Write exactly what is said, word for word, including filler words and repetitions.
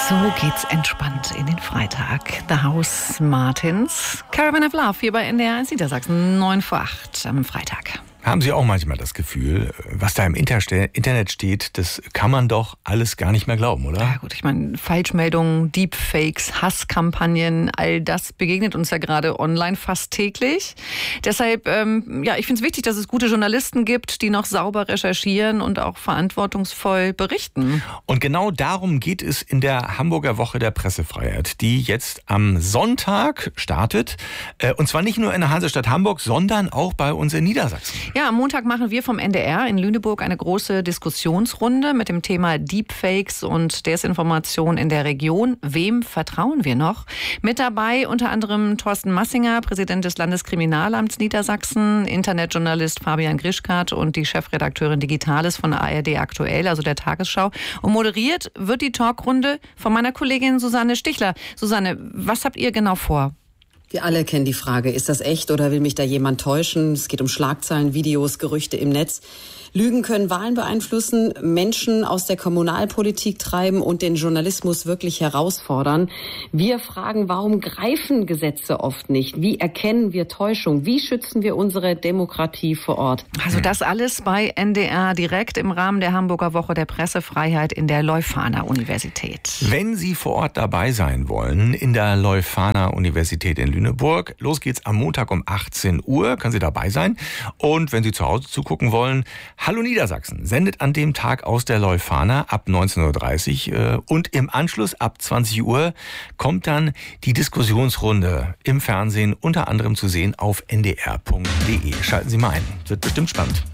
So geht's entspannt in den Freitag. The House Martins, Caravan of Love hier bei N D R eins Niedersachsen, neun vor acht am Freitag. Haben Sie auch manchmal das Gefühl, was da im Internet steht, das kann man doch alles gar nicht mehr glauben, oder? Ja gut, ich meine, Falschmeldungen, Deepfakes, Hasskampagnen, all das begegnet uns ja gerade online fast täglich. Deshalb, ähm, ja, ich finde es wichtig, dass es gute Journalisten gibt, die noch sauber recherchieren und auch verantwortungsvoll berichten. Und genau darum geht es in der Hamburger Woche der Pressefreiheit, die jetzt am Sonntag startet. Und zwar nicht nur in der Hansestadt Hamburg, sondern auch bei uns in Niedersachsen. Ja, am Montag machen wir vom N D R in Lüneburg eine große Diskussionsrunde mit dem Thema Deepfakes und Desinformation in der Region. Wem vertrauen wir noch? Mit dabei unter anderem Thorsten Massinger, Präsident des Landeskriminalamts Niedersachsen, Internetjournalist Fabian Grischkat und die Chefredakteurin Digitales von A R D Aktuell, also der Tagesschau. Und moderiert wird die Talkrunde von meiner Kollegin Susanne Stichler. Susanne, was habt ihr genau vor? Wir alle kennen die Frage, ist das echt oder will mich da jemand täuschen? Es geht um Schlagzeilen, Videos, Gerüchte im Netz. Lügen können Wahlen beeinflussen, Menschen aus der Kommunalpolitik treiben und den Journalismus wirklich herausfordern. Wir fragen, warum greifen Gesetze oft nicht? Wie erkennen wir Täuschung? Wie schützen wir unsere Demokratie vor Ort? Also das alles bei N D R direkt im Rahmen der Hamburger Woche der Pressefreiheit in der Leuphana-Universität. Wenn Sie vor Ort dabei sein wollen, in der Leuphana-Universität in Lüneburg, los geht's am Montag um achtzehn Uhr, können Sie dabei sein. Und wenn Sie zu Hause zugucken wollen, Hallo Niedersachsen sendet an dem Tag aus der Leuphana ab neunzehn Uhr dreißig und im Anschluss ab zwanzig Uhr kommt dann die Diskussionsrunde im Fernsehen unter anderem zu sehen auf n d r punkt d e. Schalten Sie mal ein, wird bestimmt spannend.